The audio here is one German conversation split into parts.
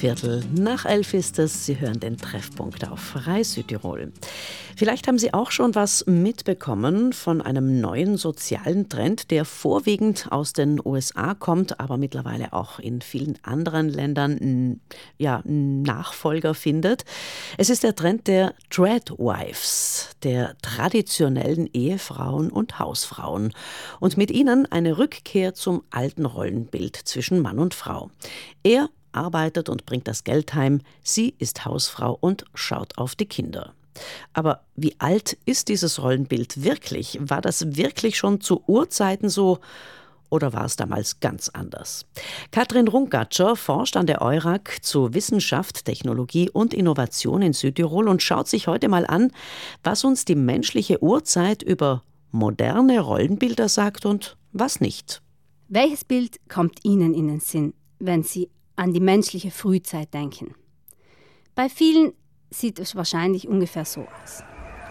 11:15 ist es. Sie hören den Treffpunkt auf Rai Südtirol. Vielleicht haben Sie auch schon was mitbekommen von einem neuen sozialen Trend, der vorwiegend aus den USA kommt, aber mittlerweile auch in vielen anderen Ländern Nachfolger findet. Es ist der Trend der Treadwives, der traditionellen Ehefrauen und Hausfrauen. Und mit ihnen eine Rückkehr zum alten Rollenbild zwischen Mann und Frau. Er arbeitet und bringt das Geld heim, sie ist Hausfrau und schaut auf die Kinder. Aber wie alt ist dieses Rollenbild wirklich? War das wirklich schon zu Urzeiten so oder war es damals ganz anders? Katrin Rungatscher forscht an der EURAG zu Wissenschaft, Technologie und Innovation in Südtirol und schaut sich heute mal an, was uns die menschliche Urzeit über moderne Rollenbilder sagt und was nicht. Welches Bild kommt Ihnen in den Sinn, wenn Sie an die menschliche Frühzeit denken? Bei vielen sieht es wahrscheinlich ungefähr so aus.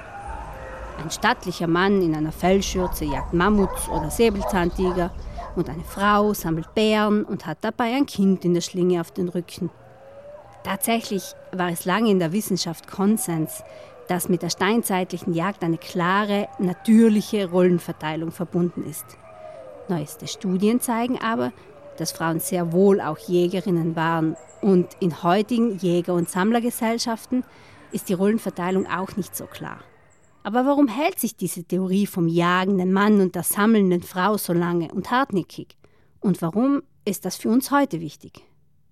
Ein stattlicher Mann in einer Fellschürze jagt Mammuts oder Säbelzahntiger und eine Frau sammelt Beeren und hat dabei ein Kind in der Schlinge auf den Rücken. Tatsächlich war es lange in der Wissenschaft Konsens, dass mit der steinzeitlichen Jagd eine klare, natürliche Rollenverteilung verbunden ist. Neueste Studien zeigen aber, dass Frauen sehr wohl auch Jägerinnen waren. Und in heutigen Jäger- und Sammlergesellschaften ist die Rollenverteilung auch nicht so klar. Aber warum hält sich diese Theorie vom jagenden Mann und der sammelnden Frau so lange und hartnäckig? Und warum ist das für uns heute wichtig?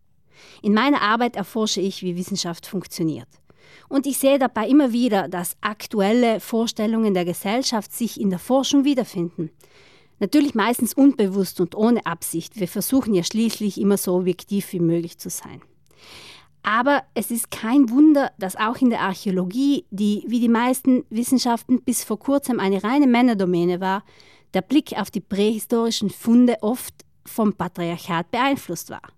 In meiner Arbeit erforsche ich, wie Wissenschaft funktioniert. Und ich sehe dabei immer wieder, dass aktuelle Vorstellungen der Gesellschaft sich in der Forschung wiederfinden. Natürlich meistens unbewusst und ohne Absicht. Wir versuchen ja schließlich immer so objektiv wie möglich zu sein. Aber es ist kein Wunder, dass auch in der Archäologie, die wie die meisten Wissenschaften bis vor kurzem eine reine Männerdomäne war, der Blick auf die prähistorischen Funde oft vom Patriarchat beeinflusst war.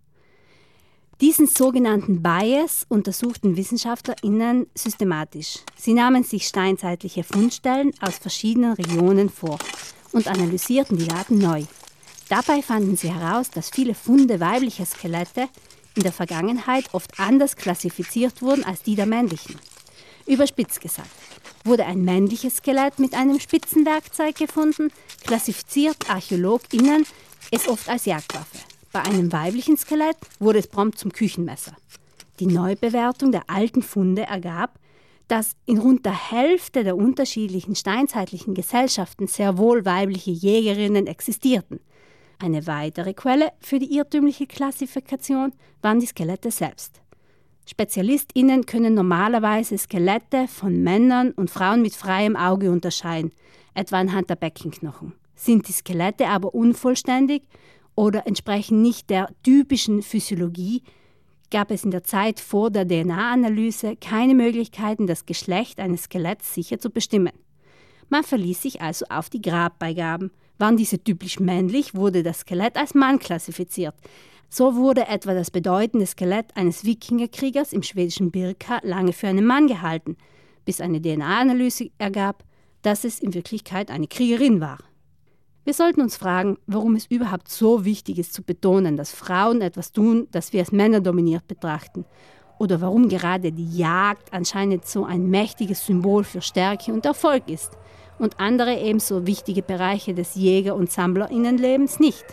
Diesen sogenannten Bias untersuchten WissenschaftlerInnen systematisch. Sie nahmen sich steinzeitliche Fundstellen aus verschiedenen Regionen vor und analysierten die Daten neu. Dabei fanden sie heraus, dass viele Funde weiblicher Skelette in der Vergangenheit oft anders klassifiziert wurden als die der männlichen. Überspitzt gesagt, wurde ein männliches Skelett mit einem Spitzenwerkzeug gefunden, klassifiziert ArchäologInnen es oft als Jagdwaffe. Bei einem weiblichen Skelett wurde es prompt zum Küchenmesser. Die Neubewertung der alten Funde ergab, dass in rund der Hälfte der unterschiedlichen steinzeitlichen Gesellschaften sehr wohl weibliche Jägerinnen existierten. Eine weitere Quelle für die irrtümliche Klassifikation waren die Skelette selbst. SpezialistInnen können normalerweise Skelette von Männern und Frauen mit freiem Auge unterscheiden, etwa anhand der Beckenknochen. Sind die Skelette aber unvollständig oder entsprechen nicht der typischen Physiologie, gab es in der Zeit vor der DNA-Analyse keine Möglichkeiten, das Geschlecht eines Skeletts sicher zu bestimmen. Man verließ sich also auf die Grabbeigaben. Waren diese typisch männlich, wurde das Skelett als Mann klassifiziert. So wurde etwa das bedeutende Skelett eines Wikingerkriegers im schwedischen Birka lange für einen Mann gehalten, bis eine DNA-Analyse ergab, dass es in Wirklichkeit eine Kriegerin war. Wir sollten uns fragen, warum es überhaupt so wichtig ist zu betonen, dass Frauen etwas tun, das wir als männerdominiert betrachten. Oder warum gerade die Jagd anscheinend so ein mächtiges Symbol für Stärke und Erfolg ist und andere ebenso wichtige Bereiche des Jäger- und SammlerInnenlebens nicht.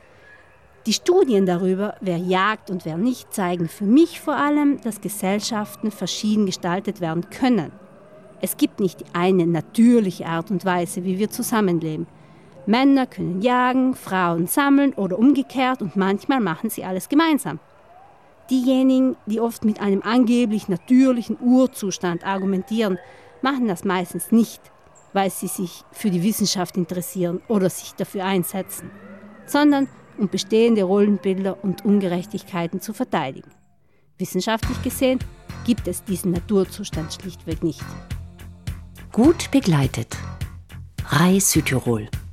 Die Studien darüber, wer jagt und wer nicht, zeigen für mich vor allem, dass Gesellschaften verschieden gestaltet werden können. Es gibt nicht die eine natürliche Art und Weise, wie wir zusammenleben. Männer können jagen, Frauen sammeln oder umgekehrt und manchmal machen sie alles gemeinsam. Diejenigen, die oft mit einem angeblich natürlichen Urzustand argumentieren, machen das meistens nicht, weil sie sich für die Wissenschaft interessieren oder sich dafür einsetzen, sondern um bestehende Rollenbilder und Ungerechtigkeiten zu verteidigen. Wissenschaftlich gesehen gibt es diesen Naturzustand schlichtweg nicht. Gut begleitet. Rai Südtirol.